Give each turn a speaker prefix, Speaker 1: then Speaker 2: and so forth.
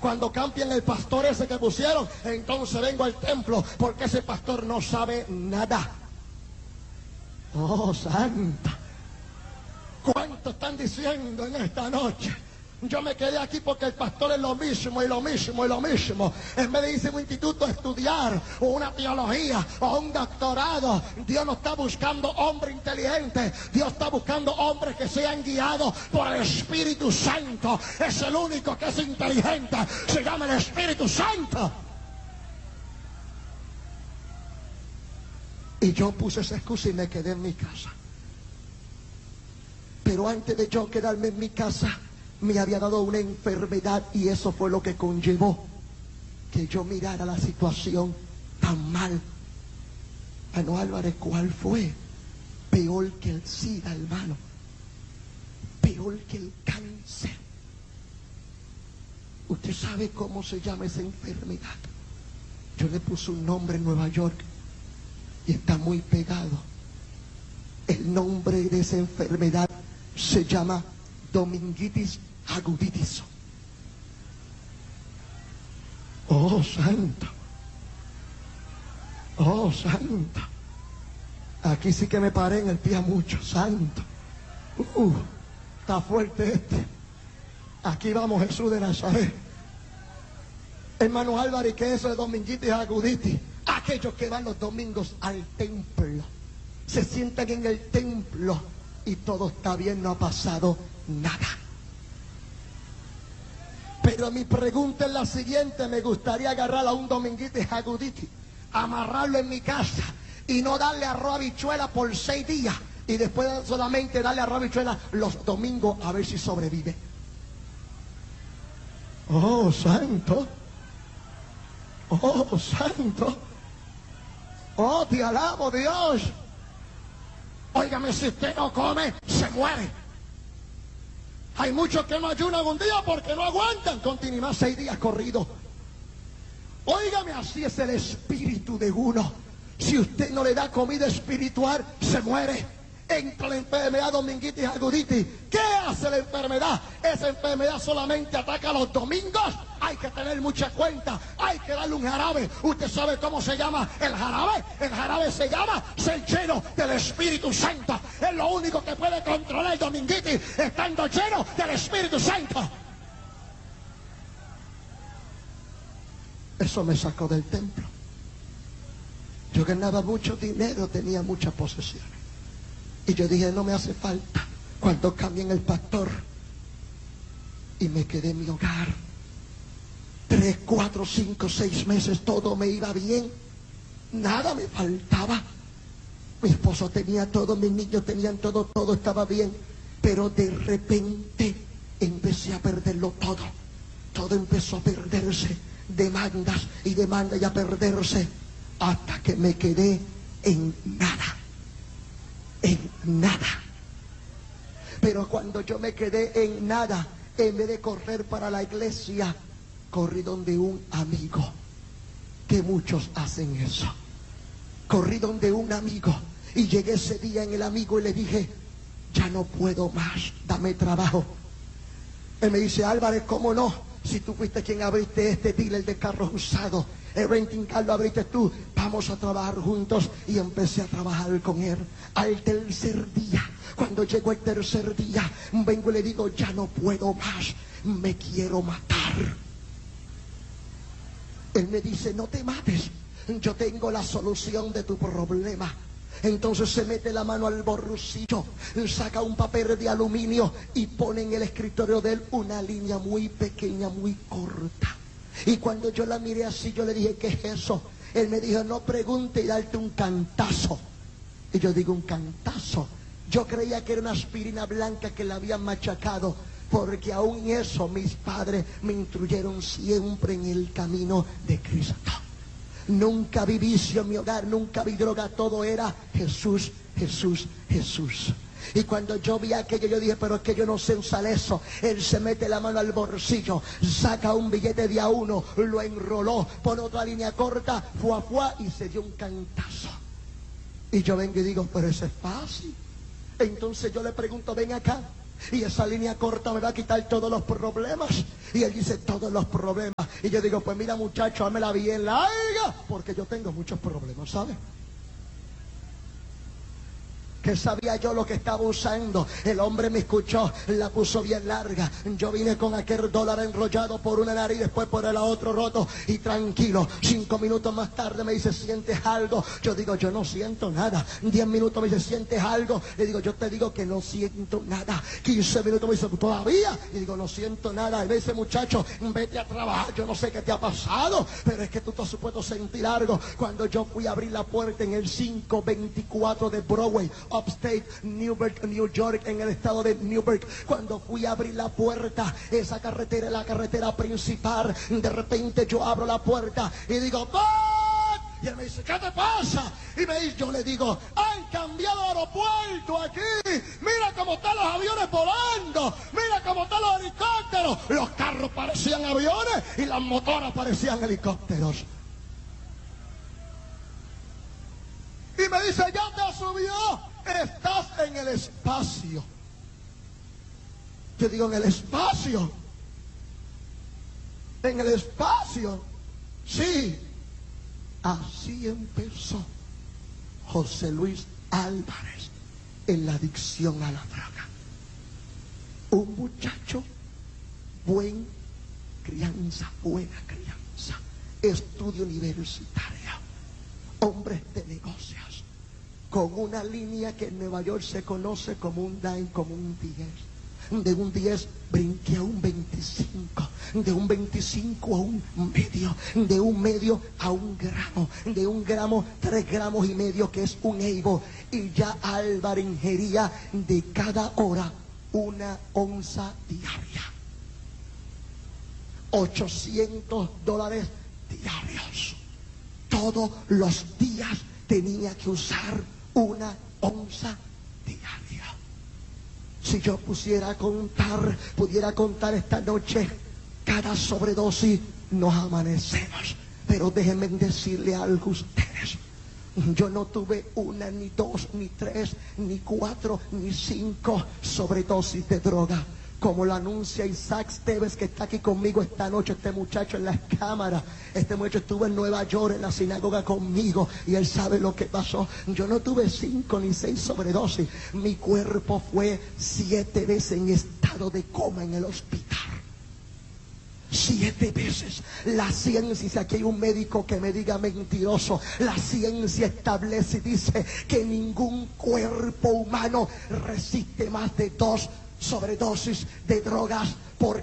Speaker 1: Cuando cambian el pastor ese que pusieron, entonces vengo al templo, porque ese pastor no sabe nada. Oh, santa. ¿Cuánto están diciendo en esta noche? Yo me quedé aquí porque el pastor es lo mismo y lo mismo y lo mismo. En vez de irse a un instituto a estudiar, o una teología, o un doctorado, Dios no está buscando hombres inteligentes. Dios está buscando hombres que sean guiados por el Espíritu Santo. Es el único que es inteligente. Se llama el Espíritu Santo. Y yo puse esa excusa y me quedé en mi casa. Pero antes de yo quedarme en mi casa, me había dado una enfermedad, y eso fue lo que conllevó que yo mirara la situación tan mal. Hermano Álvarez, ¿cuál fue? Peor que el SIDA, hermano. Peor que el cáncer. ¿Usted sabe cómo se llama esa enfermedad? Yo le puse un nombre en Nueva York y está muy pegado. El nombre de esa enfermedad se llama Dominguitis aguditis. Oh, santo. Oh, santo. Aquí sí que me paré en el pie mucho, santo. Está fuerte este. Aquí vamos, Jesús de Nazaret. Hermano Álvarez, ¿qué es eso de Dominguitis aguditis? Aquellos que van los domingos al templo, se sientan en el templo y todo está bien, no ha pasado nada. Pero mi pregunta es la siguiente: me gustaría agarrar a un Dominguitis aguditis, amarrarlo en mi casa y no darle arroz habichuela por 6 días, y después solamente darle arroz habichuela los domingos a ver si sobrevive. Oh, santo. Oh, santo. Oh, te alabo, Dios. Óigame, si usted no come, se muere. Hay muchos que no ayunan un día porque no aguantan continuar 6 días corridos. Óigame, así es el espíritu de uno. Si usted no le da comida espiritual, se muere. Entra la enfermedad Dominguitis aguditis. ¿Qué hace la enfermedad? Esa enfermedad solamente ataca los domingos. Hay que tener mucha cuenta. Hay que darle un jarabe. ¿Usted sabe cómo se llama el jarabe? El jarabe se llama ser lleno del Espíritu Santo. Es lo único que puede controlar el Dominguitis, estando lleno del Espíritu Santo. Eso me sacó del templo. Yo ganaba mucho dinero, tenía muchas posesiones. Y yo dije, no me hace falta cuando cambien el pastor. Y me quedé en mi hogar. 3, 4, 5, 6 meses todo me iba bien. Nada me faltaba. Mi esposo tenía todo, mis niños tenían todo, todo estaba bien. Pero de repente empecé a perderlo todo. Todo empezó a perderse. Demandas y demandas y a perderse. Hasta que me quedé en nada. En nada. Pero cuando yo me quedé en nada, en vez de correr para la iglesia, corrí donde un amigo, que muchos hacen eso. Corrí donde un amigo y llegué ese día en el amigo y le dije, ya no puedo más, dame trabajo. Él me dice, Álvarez, ¿cómo no? Si tú fuiste quien abriste este dealer de carros usados, el renting car lo abriste tú, vamos a trabajar juntos. Y empecé a trabajar con él. Al tercer día, cuando llegó el tercer día, vengo y le digo, ya no puedo más, me quiero matar. Él me dice, no te mates, yo tengo la solución de tu problema. Entonces se mete la mano al bolsillo, saca un papel de aluminio y pone en el escritorio de él una línea muy pequeña, muy corta. Y cuando yo la miré así, yo le dije, ¿qué es eso? Él me dijo, no pregunte y darte un cantazo. Y yo digo, un cantazo. Yo creía que era una aspirina blanca que la habían machacado, porque aún eso mis padres me instruyeron siempre en el camino de Cristo. Nunca vi vicio en mi hogar, nunca vi droga, todo era Jesús, Jesús, Jesús. Y cuando yo vi aquello, yo dije, pero es que yo no sé usar eso. Él se mete la mano al bolsillo, saca un billete de A1, lo enroló, pone otra línea corta, fuá, y se dio un cantazo. Y yo vengo y digo, pero eso es fácil. Entonces yo le pregunto, ven acá, Y esa línea corta me va a quitar todos los problemas. Y él dice, todos los problemas. Y yo digo, pues mira muchacho, hámela bien larga, porque yo tengo muchos problemas, ¿sabes? Que sabía yo lo que estaba usando. El hombre me escuchó, la puso bien larga. Yo vine con aquel dólar enrollado por una nariz, después por el otro roto y tranquilo. 5 minutos más tarde me dice, ¿sientes algo? Yo digo, yo no siento nada. 10 minutos me dice, ¿sientes algo? Le digo, yo te digo que no siento nada. 15 minutos me dice, ¿todavía? Y digo, no siento nada. Y me dice, muchacho, vete a trabajar. Yo no sé qué te ha pasado, pero es que tú te has supuesto sentir algo. Cuando yo fui a abrir la puerta en el 524 de Broadway, Upstate, Newburgh, New York, en el estado de Newburgh. Cuando fui a abrir la puerta, esa carretera es la carretera principal. De repente yo abro la puerta y digo, ¡Bob! Y él me dice, ¿qué te pasa? Y yo le digo, han cambiado aeropuerto aquí. Mira cómo están los aviones volando. Mira cómo están los helicópteros. Los carros parecían aviones y las motoras parecían helicópteros. Y me dice, ya te subió. Estás en el espacio. Yo digo, en el espacio. En el espacio. Sí. Así empezó José Luis Álvarez en la adicción a la droga. Un muchacho, buena crianza, estudio universitario, hombres de negocios, con una línea que en Nueva York se conoce como un dime, como un 10. De un 10 brinqué a un 25, de un 25 a un medio, de un medio a un gramo, de un gramo 3 gramos y medio, que es un eibo. Y ya Álvarez ingería de cada hora 1 onza diaria, $800 diarios. Todos los días tenía que usar 1 onza diaria. Si yo pudiera contar esta noche cada sobredosis, nos amanecemos. Pero déjenme decirle algo a ustedes. Yo no tuve 1, ni 2, ni 3, ni 4, ni 5 sobredosis de droga, como lo anuncia Isaac Esteves, que está aquí conmigo esta noche. Este muchacho en las cámaras, este muchacho estuvo en Nueva York en la sinagoga conmigo y él sabe lo que pasó. Yo no tuve 5 ni 6 sobredosis. Mi cuerpo fue 7 veces en estado de coma en el hospital. 7 veces. La ciencia, si aquí hay un médico que me diga mentiroso, la ciencia establece y dice que ningún cuerpo humano resiste más de 2 sobredosis de drogas por